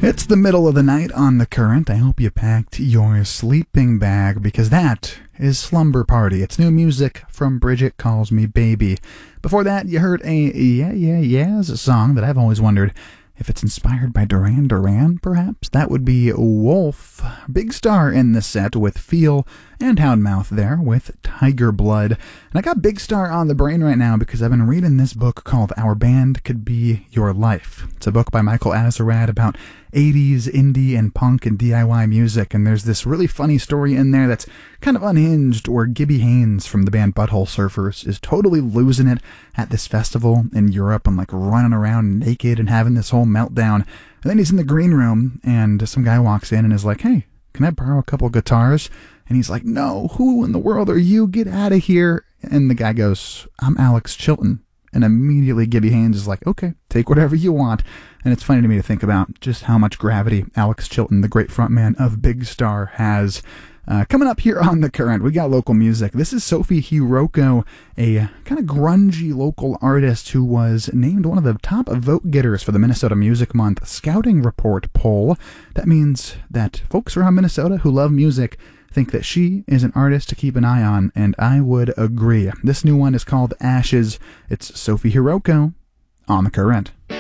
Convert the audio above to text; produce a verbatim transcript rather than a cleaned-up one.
It's the middle of the night on The Current. I hope you packed your sleeping bag because that is Slumber Party. It's new music from Bridget Calls Me Baby. Before that, you heard a Yeah Yeah Yeahs song that I've always wondered if it's inspired by Duran Duran, perhaps. That would be Wolf. Big Star in the set with Feel, and Houndmouth there with Tiger Blood. And I got Big Star on the brain right now because I've been reading this book called Our Band Could Be Your Life. It's a book by Michael Azerrad about eighties indie and punk and D I Y music, and there's this really funny story in there that's kind of unhinged where Gibby Haynes from the band Butthole Surfers is totally losing it at this festival in Europe and like running around naked and having this whole meltdown. And then he's in the green room and some guy walks in and is like, "Hey, can I borrow a couple guitars?" And he's like, "No, who in the world are you? Get out of here." And the guy goes, "I'm Alex Chilton." And immediately Gibby Haynes is like, "Okay, take whatever you want." And it's funny to me to think about just how much gravity Alex Chilton, the great frontman of Big Star, has. Uh, coming up here on The Current, we got local music. This is Sophie Hiroko, a kind of grungy local artist who was named one of the top vote getters for the Minnesota Music Month Scouting Report poll. That means that folks around Minnesota who love music think that she is an artist to keep an eye on, and I would agree. This new one is called Ashes. It's Sophie Hiroko on The Current.